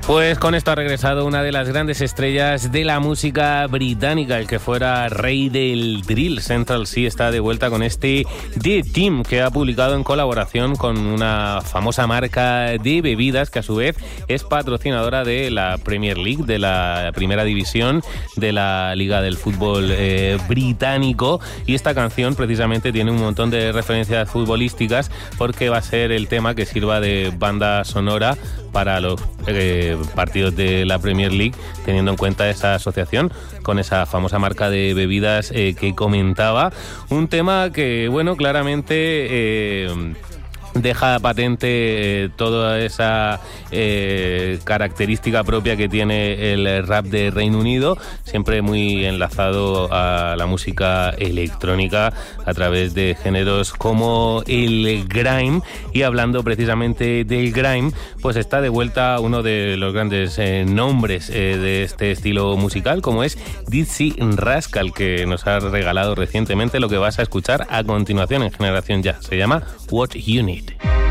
Pues con esto ha regresado una de las grandes estrellas de la música británica, el que fuera rey del drill. Central Cee está de vuelta con este The Team, que ha publicado en colaboración con una famosa marca de bebidas que a su vez es patrocinadora de la Premier League, de la primera división de la Liga del Fútbol británico. Y esta canción precisamente tiene un montón de referencias futbolísticas porque va a ser el tema que sirva de banda sonora para los partidos de la Premier League, teniendo en cuenta esa asociación con esa famosa marca de bebidas que comentaba. Un tema que, bueno, claramente deja patente toda esa característica propia que tiene el rap de Reino Unido, siempre muy enlazado a la música electrónica a través de géneros como el grime. Y hablando precisamente del grime, pues está de vuelta uno de los grandes nombres de este estilo musical, como es Dizzee Rascal, que nos ha regalado recientemente lo que vas a escuchar a continuación en Generación Ya. Se llama What You Need.